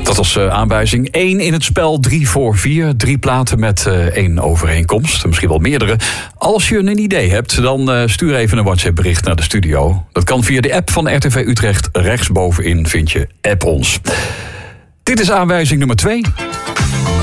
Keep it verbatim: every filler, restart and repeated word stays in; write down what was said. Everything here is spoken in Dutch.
Dat was uh, aanwijzing één in het spel, drie voor vier. Drie platen met uh, één overeenkomst, misschien wel meerdere. Als je een idee hebt, dan uh, stuur even een WhatsApp bericht naar de studio. Dat kan via de app van R T V Utrecht. Rechtsbovenin vind je App ons. Dit is aanwijzing nummer twee.